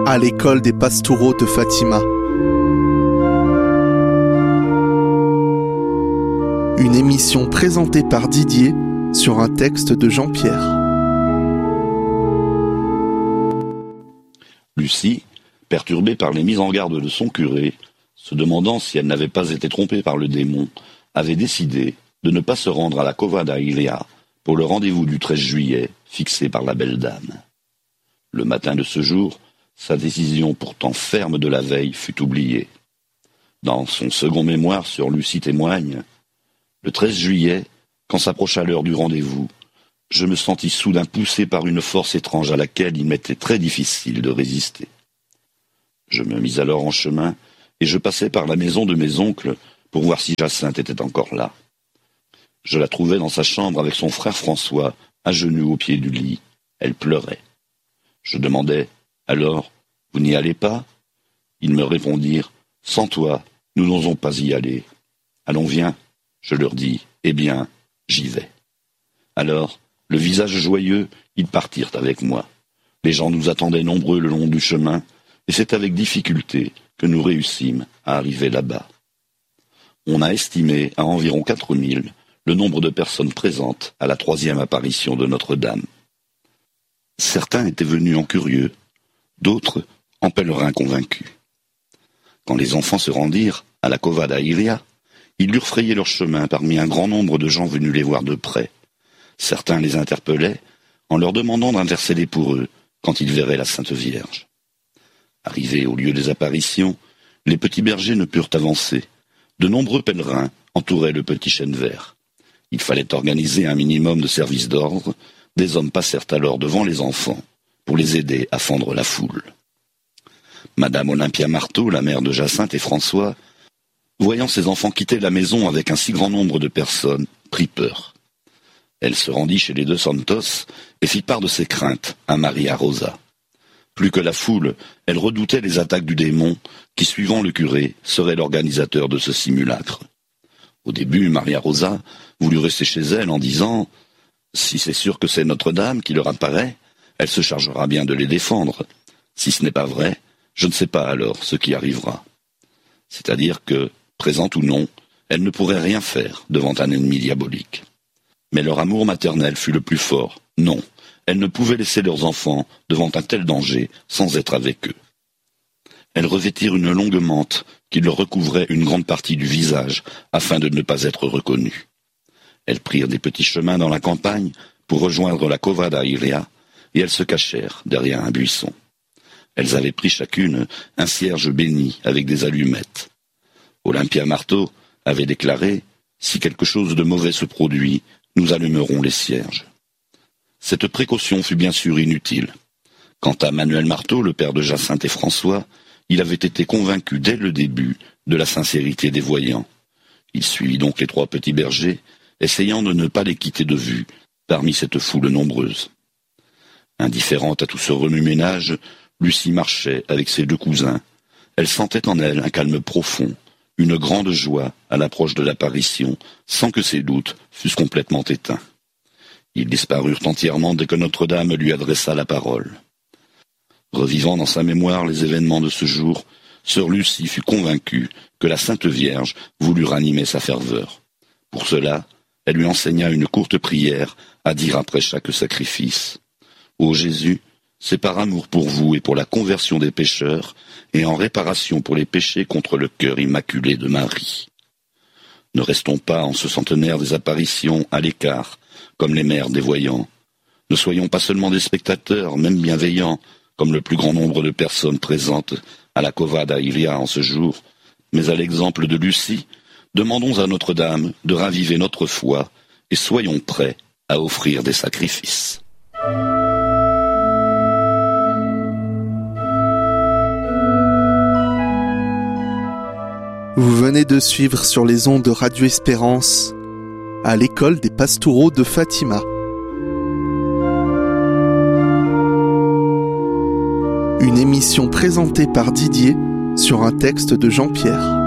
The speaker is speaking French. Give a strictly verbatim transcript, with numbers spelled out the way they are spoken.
à l'école des Pastoureaux de Fatima. Une émission présentée par Didier sur un texte de Jean-Pierre. Lucie, perturbée par les mises en garde de son curé, se demandant si elle n'avait pas été trompée par le démon, avait décidé de ne pas se rendre à la Cova da Iria pour le rendez-vous du treize juillet fixé par la belle dame. Le matin de ce jour, sa décision pourtant ferme de la veille fut oubliée. Dans son second mémoire sur Lucie témoigne « Le treize juillet, quand s'approcha l'heure du rendez-vous, je me sentis soudain poussé par une force étrange à laquelle il m'était très difficile de résister. Je me mis alors en chemin et je passai par la maison de mes oncles pour voir si Jacinthe était encore là. Je la trouvai dans sa chambre avec son frère François, à genoux au pied du lit. Elle pleurait. Je demandai « Alors, vous n'y allez pas ?» Ils me répondirent « Sans toi, nous n'osons pas y aller. »« Allons, viens !» Je leur dis « Eh bien, j'y vais. » Alors, le visage joyeux, ils partirent avec moi. Les gens nous attendaient nombreux le long du chemin, et c'est avec difficulté que nous réussîmes à arriver là-bas. On a estimé à environ quatre mille le nombre de personnes présentes à la troisième apparition de Notre-Dame. Certains étaient venus en curieux, d'autres en pèlerins convaincus. Quand les enfants se rendirent à la Cova da Iria, ils durent frayer leur chemin parmi un grand nombre de gens venus les voir de près. Certains les interpellaient en leur demandant d'intercéder pour eux quand ils verraient la Sainte Vierge. Arrivés au lieu des apparitions, les petits bergers ne purent avancer. De nombreux pèlerins entouraient le petit chêne vert. Il fallait organiser un minimum de service d'ordre. Des hommes passèrent alors devant les enfants pour les aider à fendre la foule. Madame Olympia Marteau, la mère de Jacinthe et François, voyant ses enfants quitter la maison avec un si grand nombre de personnes, prit peur. Elle se rendit chez les deux Santos et fit part de ses craintes à Maria Rosa. Plus que la foule, elle redoutait les attaques du démon qui, suivant le curé, serait l'organisateur de ce simulacre. Au début, Maria Rosa voulut rester chez elle en disant « Si c'est sûr que c'est Notre-Dame qui leur apparaît, elle se chargera bien de les défendre. Si ce n'est pas vrai, je ne sais pas alors ce qui arrivera. » C'est-à-dire que, présente ou non, elle ne pourrait rien faire devant un ennemi diabolique. Mais leur amour maternel fut le plus fort. Non, elles ne pouvaient laisser leurs enfants devant un tel danger sans être avec eux. Elles revêtirent une longue mante qui leur recouvrait une grande partie du visage afin de ne pas être reconnues. Elles prirent des petits chemins dans la campagne pour rejoindre la Cova da Iria et elles se cachèrent derrière un buisson. Elles avaient pris chacune un cierge béni avec des allumettes. Olympia Marteau avait déclaré « Si quelque chose de mauvais se produit, nous allumerons les cierges. » Cette précaution fut bien sûr inutile. Quant à Manuel Marteau, le père de Jacinthe et François, il avait été convaincu dès le début de la sincérité des voyants. Il suivit donc les trois petits bergers, essayant de ne pas les quitter de vue parmi cette foule nombreuse. Indifférente à tout ce remue-ménage, Lucie marchait avec ses deux cousins. Elle sentait en elle un calme profond, une grande joie à l'approche de l'apparition, sans que ses doutes fussent complètement éteints. Ils disparurent entièrement dès que Notre-Dame lui adressa la parole. Revivant dans sa mémoire les événements de ce jour, sœur Lucie fut convaincue que la Sainte Vierge voulut ranimer sa ferveur. Pour cela, elle lui enseigna une courte prière à dire après chaque sacrifice. « Ô Jésus, c'est par amour pour vous et pour la conversion des pécheurs, et en réparation pour les péchés contre le cœur immaculé de Marie. Ne restons pas en ce centenaire des apparitions à l'écart, comme les mères des voyants. Ne soyons pas seulement des spectateurs, même bienveillants, comme le plus grand nombre de personnes présentes à la Cova da Iria en ce jour, mais à l'exemple de Lucie, demandons à Notre-Dame de raviver notre foi et soyons prêts à offrir des sacrifices. Vous venez de suivre sur les ondes de Radio Espérance à l'école des Pastoureaux de Fatima. Une émission présentée par Didier sur un texte de Jean-Pierre.